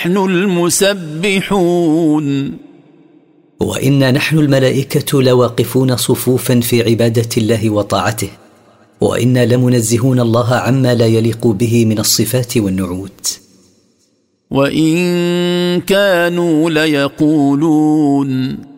نحن المسبحون وإنا نحن الملائكة لواقفون صفوفا في عبادة الله وطاعته، وإنا لمنزهون الله عما لا يليق به من الصفات والنعوت. وإن كانوا ليقولون